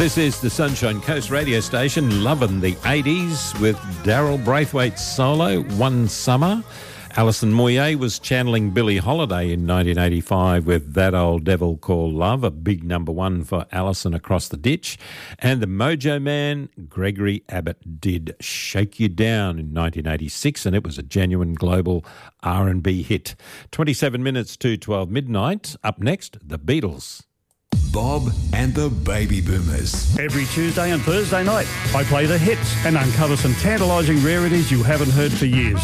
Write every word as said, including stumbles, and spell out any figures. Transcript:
This is the Sunshine Coast radio station, loving the eighties with Daryl Braithwaite's solo, One Summer. Alison Moyet was channeling Billie Holiday in nineteen eighty-five with That Old Devil Called Love, a big number one for Alison across the ditch. And the Mojo Man, Gregory Abbott, did Shake You Down in nineteen eighty-six, and it was a genuine global R and B hit. twenty-seven minutes to twelve midnight. Up next, the Beatles. Bob and the Baby Boomers. Every Tuesday and Thursday night, I play the hits and uncover some tantalising rarities you haven't heard for years.